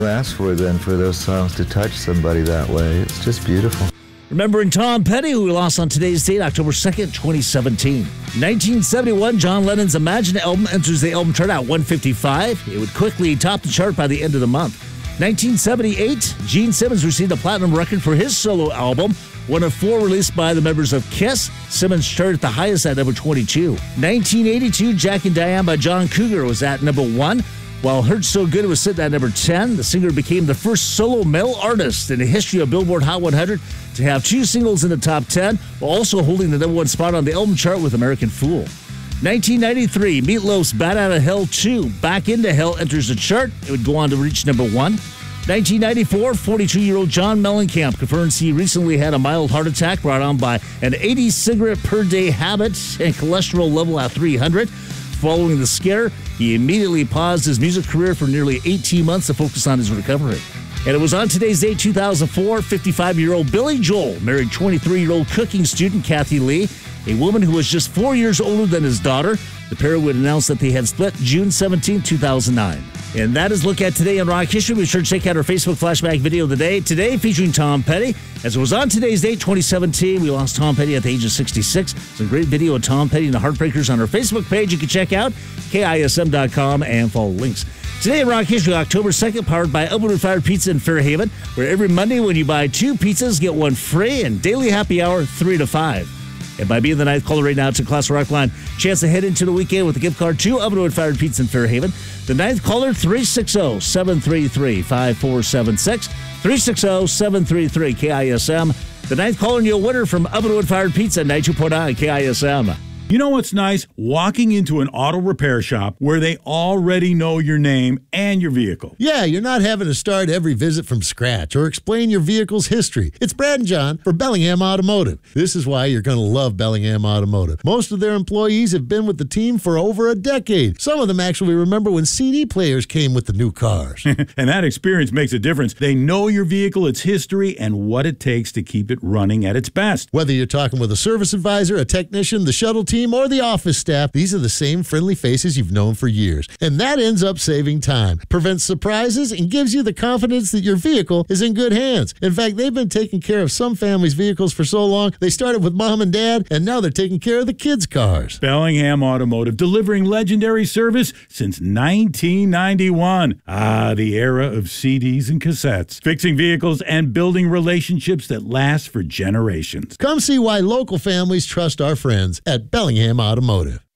Ask for then for those songs to touch somebody that way. It's just beautiful. Remembering Tom Petty, who we lost on today's date, October 2nd, 2017. 1971, John Lennon's Imagine album enters the album chart at 155. It would quickly top the chart by the end of the month. 1978, Gene Simmons received a platinum record for his solo album, one of four released by the members of Kiss. Simmons charted the highest at number 22. 1982, Jack and Diane by John Cougar was at number 1. While Hurt So Good was sitting at number 10, the singer became the first solo male artist in the history of Billboard Hot 100 to have two singles in the top 10, while also holding the number 1 spot on the album chart with American Fool. 1993, Meatloaf's Bat Out of Hell 2, Back Into Hell enters the chart. It would go on to reach number 1. 1994, 42-year-old John Mellencamp confirms he recently had a mild heart attack brought on by an 80 cigarette per day habit and cholesterol level at 300. Following the scare, he immediately paused his music career for nearly 18 months to focus on his recovery. And it was on today's date, 2004, 55-year-old Billy Joel married 23-year-old cooking student Kathy Lee, a woman who was just 4 years older than his daughter. The pair would announce that they had split June 17, 2009. And that is Look at Today in Rock History. Be sure to check out our Facebook flashback video of the day. Today, featuring Tom Petty. As it was on today's date, 2017, we lost Tom Petty at the age of 66. It's a great video of Tom Petty and the Heartbreakers on our Facebook page. You can check out KISM.com and follow links. Today in Rock History, October 2nd, powered by Elwood Fired Pizza in Fairhaven, where every Monday when you buy 2 pizzas, get 1 free, and daily happy hour 3 to 5. And by being the ninth caller right now to Classic Rock Line, chance to head into the weekend with a gift card to Elwood Fired Pizza in Fairhaven. The ninth caller, 360-733-5476. 360-733-KISM. The ninth caller, and you'll winner from Elwood Fired Pizza, 92.9 KISM. You know what's nice? Walking into an auto repair shop where they already know your name and your vehicle. Yeah, you're not having to start every visit from scratch or explain your vehicle's history. It's Brad and John for Bellingham Automotive. This is why you're going to love Bellingham Automotive. Most of their employees have been with the team for over a decade. Some of them actually remember when CD players came with the new cars. And that experience makes a difference. They know your vehicle, its history, and what it takes to keep it running at its best. Whether you're talking with a service advisor, a technician, the shuttle team, or the office staff, these are the same friendly faces you've known for years. And that ends up saving time, prevents surprises, and gives you the confidence that your vehicle is in good hands. In fact, they've been taking care of some families' vehicles for so long, they started with mom and dad, and now they're taking care of the kids' cars. Bellingham Automotive, delivering legendary service since 1991. Ah, the era of CDs and cassettes. Fixing vehicles and building relationships that last for generations. Come see why local families trust our friends at Bellingham Automotive.